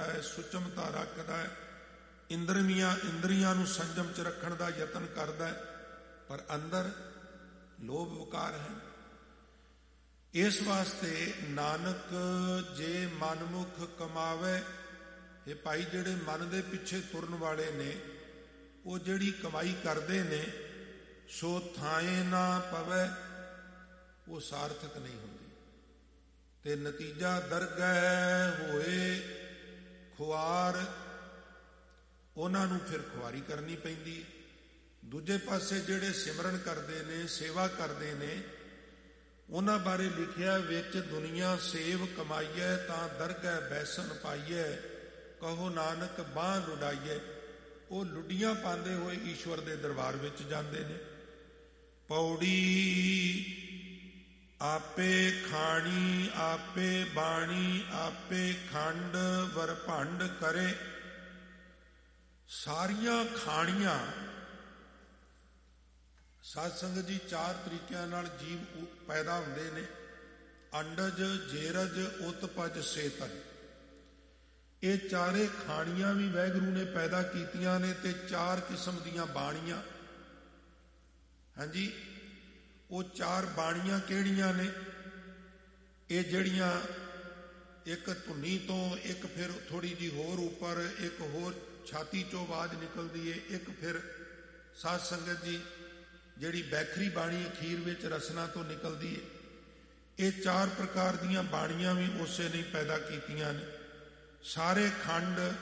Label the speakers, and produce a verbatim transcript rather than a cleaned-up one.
Speaker 1: ਹੈ, ਸੁਚਮਤਾ ਰੱਖਦਾ ਹੈ, ਇੰਦਰੀਆਂ ਇੰਦਰੀਆਂ ਨੂੰ ਸੰਜਮ 'ਚ ਰੱਖਣ ਦਾ ਯਤਨ ਕਰਦਾ ਹੈ, ਪਰ ਅੰਦਰ ਲੋਭ ਵਿਕਾਰ ਹੈ। ਇਸ ਵਾਸਤੇ ਨਾਨਕ ਜੇ ਮਨਮੁਖ ਕਮਾਵੇ, ਇਹ ਭਾਈ ਜਿਹੜੇ ਮਨ ਦੇ ਪਿੱਛੇ ਤੁਰਨ ਵਾਲੇ ਨੇ, ਉਹ ਜਿਹੜੀ ਕਮਾਈ ਕਰਦੇ ਨੇ, ਸੋ ਥਾਏ ਨਾ ਪਵੇ, ਉਹ ਸਾਰਥਕ ਨਹੀਂ ਹੁੰਦੀ। ਤੇ ਨਤੀਜਾ ਦਰਗਹਿ ਹੋਏ ਖੁਆਰ, ਉਹਨਾਂ ਨੂੰ ਫਿਰ ਖੁਆਰੀ ਕਰਨੀ ਪੈਂਦੀ। ਦੂਜੇ ਪਾਸੇ ਜਿਹੜੇ ਸਿਮਰਨ ਕਰਦੇ ਨੇ, ਸੇਵਾ ਕਰਦੇ ਨੇ, ਉਹਨਾਂ ਬਾਰੇ ਲਿਖਿਆ ਵਿੱਚ ਦੁਨੀਆ ਸੇਵ ਕਮਾਈਐ, ਤਾਂ ਦਰਗਹਿ ਬੈਸਨ ਪਾਈਐ, ਕਹੋ ਨਾਨਕ ਬਾਂਹ ਲੁਡਾਈਐ। ਉਹ ਲੁੱਡੀਆਂ ਪਾਉਂਦੇ ਹੋਏ ਈਸ਼ਵਰ ਦੇ ਦਰਬਾਰ ਵਿੱਚ ਜਾਂਦੇ ਨੇ। ਪੌੜੀ ਆਪੇ ਖਾਣੀ ਆਪੇ ਬਾਣੀ, ਆਪੇ ਖੰਡ ਵਰਭੰਡ ਕਰੇ। ਸਾਰੀਆਂ ਖਾਣੀਆਂ ਸਾਧ ਸੰਗਤ ਜੀ ਚਾਰ ਤਰੀਕਿਆਂ ਨਾਲ ਜੀਵ ਪੈਦਾ ਹੁੰਦੇ ਨੇ। ਅੰਡਜ, ਜੇਰਜ, ਉਤਪਜ, ਸੇਤਨ। ਇਹ ਚਾਰੇ ਖਾਣੀਆਂ ਵੀ ਵਾਹਿਗੁਰੂ ਨੇ ਪੈਦਾ ਕੀਤੀਆਂ ਨੇ, ਤੇ ਚਾਰ ਕਿਸਮ ਦੀਆਂ ਬਾਣੀਆਂ। ਹਾਂਜੀ, ਉਹ ਚਾਰ ਬਾਣੀਆਂ ਕਿਹੜੀਆਂ ਨੇ? ਇਹ ਜਿਹੜੀਆਂ ਇੱਕ ਧੁਨੀ ਤੋਂ, ਇੱਕ ਫਿਰ ਥੋੜੀ ਜਿਹੀ ਹੋਰ ਉੱਪਰ, ਇੱਕ ਹੋਰ ਛਾਤੀ ਚੋਂ ਆਵਾਜ਼ ਨਿਕਲਦੀ ਏ, ਇੱਕ ਫਿਰ ਸਾਧ ਸੰਗਤ ਜੀ ਜਿਹੜੀ ਬੈਖਰੀ ਬਾਣੀ ਅਖੀਰ ਵਿੱਚ ਰਸਨਾ ਤੋਂ ਨਿਕਲਦੀ ਏ। ਇਹ ਚਾਰ ਪ੍ਰਕਾਰ ਦੀਆਂ ਬਾਣੀਆਂ ਵੀ ਉਸੇ ਨੇ ਪੈਦਾ ਕੀਤੀਆਂ ਨੇ। ਸਾਰੇ ਖੰਡ